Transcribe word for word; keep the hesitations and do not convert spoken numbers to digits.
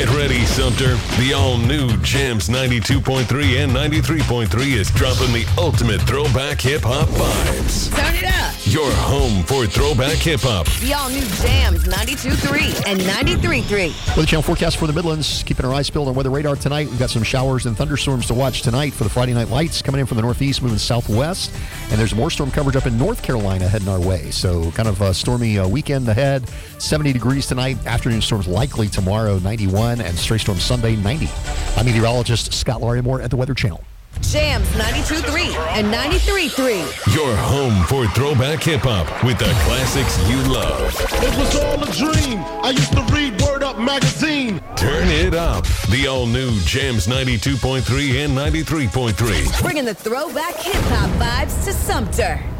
Get ready, Sumter. The all-new Jams ninety-two point three and ninety-three point three is dropping the ultimate throwback hip-hop vibes. Turn it up. Your home for throwback hip-hop. The all-new Jams ninety-two point three and ninety-three point three. For the channel forecast for the Midlands, keeping our eyes peeled on weather radar tonight. We've got some showers and thunderstorms to watch tonight for the Friday night lights coming in from the northeast, moving southwest. And there's more storm coverage up in North Carolina heading our way. So kind of a stormy uh, weekend ahead. seventy degrees tonight. Afternoon storms likely tomorrow, ninety-one. And stray storm Sunday, ninety. I'm meteorologist Scott Larimore at the Weather Channel. Jams ninety-two point three and ninety-three point three. Your home for throwback hip-hop with the classics you love. It was all a dream. I used to read Word Up magazine. Turn it up. The all-new Jams ninety-two point three and ninety-three point three. Bringing the throwback hip-hop vibes to Sumter.